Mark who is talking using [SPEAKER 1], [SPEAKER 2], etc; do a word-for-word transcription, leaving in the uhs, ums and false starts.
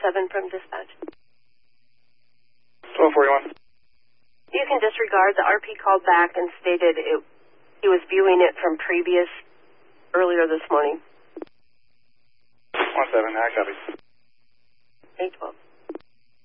[SPEAKER 1] seven from dispatch.
[SPEAKER 2] twelve forty-one.
[SPEAKER 1] You can disregard. The R P called back and stated it, he was viewing it from previous, earlier this morning.
[SPEAKER 2] one seven, I copy.
[SPEAKER 1] eight twelve.